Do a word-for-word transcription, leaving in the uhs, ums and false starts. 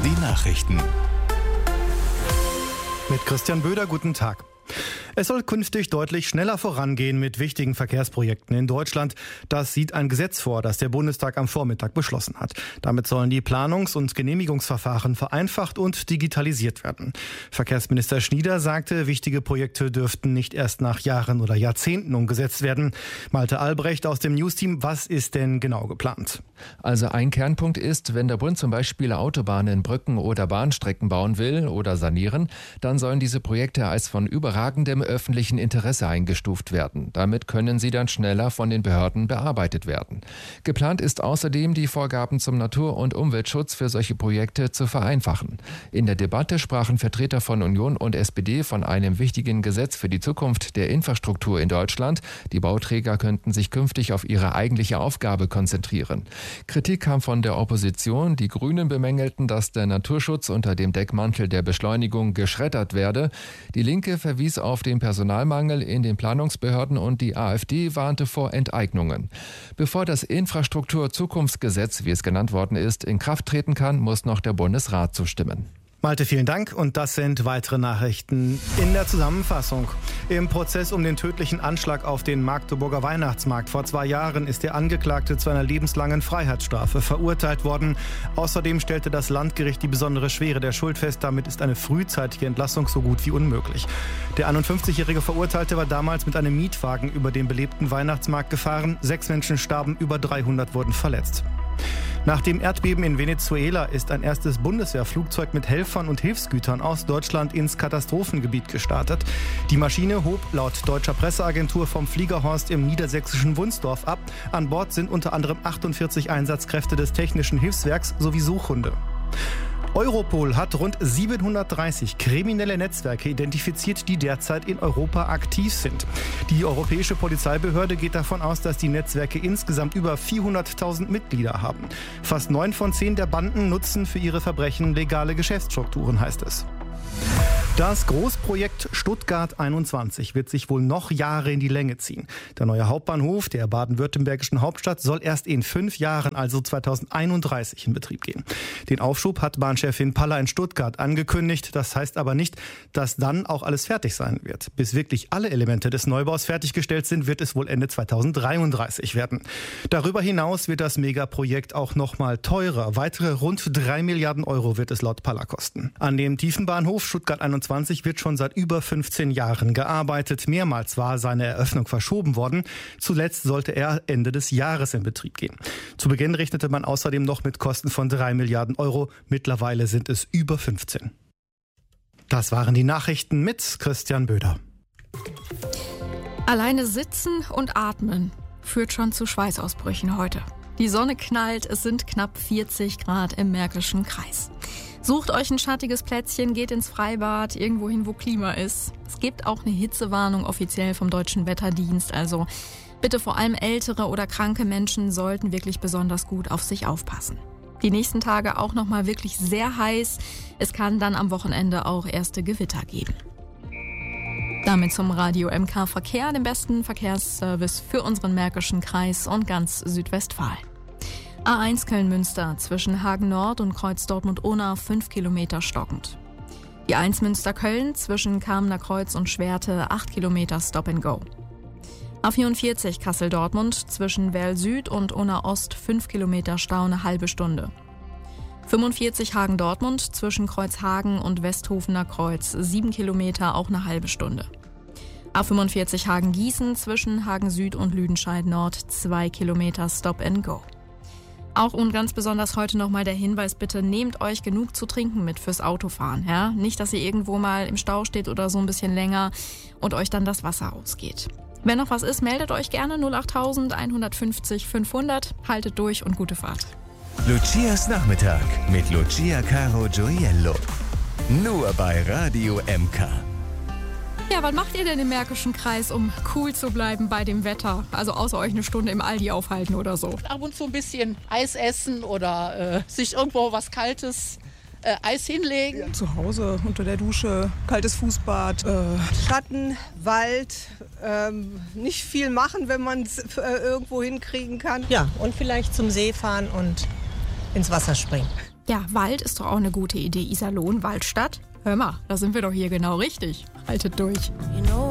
Die Nachrichten. Mit Christian Böder, guten Tag. Es soll künftig deutlich schneller vorangehen mit wichtigen Verkehrsprojekten in Deutschland. Das sieht ein Gesetz vor, das der Bundestag am Vormittag beschlossen hat. Damit sollen die Planungs- und Genehmigungsverfahren vereinfacht und digitalisiert werden. Verkehrsminister Schnieder sagte, wichtige Projekte dürften nicht erst nach Jahren oder Jahrzehnten umgesetzt werden. Malte Albrecht aus dem Newsteam, was ist denn genau geplant? Also ein Kernpunkt ist, wenn der Bund zum Beispiel Autobahnen, Brücken oder Bahnstrecken bauen will oder sanieren, dann sollen diese Projekte als von überragendem öffentlichen Interesse eingestuft werden. Damit können sie dann schneller von den Behörden bearbeitet werden. Geplant ist außerdem, die Vorgaben zum Natur- und Umweltschutz für solche Projekte zu vereinfachen. In der Debatte sprachen Vertreter von Union und S P D von einem wichtigen Gesetz für die Zukunft der Infrastruktur in Deutschland. Die Bauträger könnten sich künftig auf ihre eigentliche Aufgabe konzentrieren. Kritik kam von der Opposition. Die Grünen bemängelten, dass der Naturschutz unter dem Deckmantel der Beschleunigung geschreddert werde. Die Linke verwies auf den Personalmangel in den Planungsbehörden und die AfD warnte vor Enteignungen. Bevor das Infrastruktur-Zukunftsgesetz, wie es genannt worden ist, in Kraft treten kann, muss noch der Bundesrat zustimmen. Malte, vielen Dank. Und das sind weitere Nachrichten in der Zusammenfassung. Im Prozess um den tödlichen Anschlag auf den Magdeburger Weihnachtsmarkt vor zwei Jahren ist der Angeklagte zu einer lebenslangen Freiheitsstrafe verurteilt worden. Außerdem stellte das Landgericht die besondere Schwere der Schuld fest. Damit ist eine frühzeitige Entlassung so gut wie unmöglich. Der einundfünfzigjährige Verurteilte war damals mit einem Mietwagen über den belebten Weihnachtsmarkt gefahren. Sechs Menschen starben, über dreihundert wurden verletzt. Nach dem Erdbeben in Venezuela ist ein erstes Bundeswehrflugzeug mit Helfern und Hilfsgütern aus Deutschland ins Katastrophengebiet gestartet. Die Maschine hob laut deutscher Presseagentur vom Fliegerhorst im niedersächsischen Wunsdorf ab. An Bord sind unter anderem achtundvierzig Einsatzkräfte des Technischen Hilfswerks sowie Suchhunde. Europol hat rund siebenhundertdreißig kriminelle Netzwerke identifiziert, die derzeit in Europa aktiv sind. Die europäische Polizeibehörde geht davon aus, dass die Netzwerke insgesamt über vierhunderttausend Mitglieder haben. Fast neun von zehn der Banden nutzen für ihre Verbrechen legale Geschäftsstrukturen, heißt es. Das Großprojekt Stuttgart einundzwanzig wird sich wohl noch Jahre in die Länge ziehen. Der neue Hauptbahnhof der baden-württembergischen Hauptstadt soll erst in fünf Jahren, also zweitausendeinunddreißig, in Betrieb gehen. Den Aufschub hat Bahnchefin Paller in Stuttgart angekündigt. Das heißt aber nicht, dass dann auch alles fertig sein wird. Bis wirklich alle Elemente des Neubaus fertiggestellt sind, wird es wohl Ende zweitausenddreiunddreißig werden. Darüber hinaus wird das Megaprojekt auch noch mal teurer. Weitere rund drei Milliarden Euro wird es laut Paller kosten. An dem Tiefenbahnhof Stuttgart einundzwanzig wird schon seit über fünfzehn Jahren gearbeitet. Mehrmals war seine Eröffnung verschoben worden. Zuletzt sollte er Ende des Jahres in Betrieb gehen. Zu Beginn rechnete man außerdem noch mit Kosten von drei Milliarden Euro. Mittlerweile sind es über fünfzehn. Das waren die Nachrichten mit Christian Böder. Alleine sitzen und atmen führt schon zu Schweißausbrüchen heute. Die Sonne knallt, es sind knapp vierzig Grad im Märkischen Kreis. Sucht euch ein schattiges Plätzchen, geht ins Freibad, irgendwo hin, wo Klima ist. Es gibt auch eine Hitzewarnung offiziell vom Deutschen Wetterdienst, also bitte vor allem ältere oder kranke Menschen sollten wirklich besonders gut auf sich aufpassen. Die nächsten Tage auch nochmal wirklich sehr heiß. Es kann dann am Wochenende auch erste Gewitter geben. Damit zum Radio M K Verkehr, dem besten Verkehrsservice für unseren Märkischen Kreis und ganz Südwestfalen. A eins Köln-Münster zwischen Hagen Nord und Kreuz Dortmund-Unna fünf Kilometer stockend. Die eins Münster-Köln zwischen Kamener Kreuz und Schwerte acht Kilometer Stop and Go. A vierundvierzig Kassel-Dortmund zwischen Werl Süd und Unna Ost fünf Kilometer Stau eine halbe Stunde. fünfundvierzig Hagen-Dortmund zwischen Kreuzhagen und Westhofener Kreuz sieben Kilometer auch eine halbe Stunde. A fünfundvierzig Hagen-Gießen zwischen Hagen Süd und Lüdenscheid Nord zwei Kilometer Stop and Go. Auch und ganz besonders heute nochmal der Hinweis, bitte nehmt euch genug zu trinken mit fürs Autofahren. Ja? Nicht, dass ihr irgendwo mal im Stau steht oder so ein bisschen länger und euch dann das Wasser ausgeht. Wenn noch was ist, meldet euch gerne null acht null null eins fünf null fünfhundert. Haltet durch und gute Fahrt. Lucias Nachmittag mit Lucia Caro Gioiello. Nur bei Radio M K. Ja, was macht ihr denn im Märkischen Kreis, um cool zu bleiben bei dem Wetter? Also außer euch eine Stunde im Aldi aufhalten oder so. Ab und zu ein bisschen Eis essen oder äh, sich irgendwo was Kaltes, äh, Eis hinlegen. Ja, zu Hause unter der Dusche, kaltes Fußbad. Äh. Schatten, Wald, ähm, nicht viel machen, wenn man es äh, irgendwo hinkriegen kann. Ja, und vielleicht zum See fahren und ins Wasser springen. Ja, Wald ist doch auch eine gute Idee. Iserlohn, Waldstadt. Hör mal, da sind wir doch hier genau richtig. Haltet durch.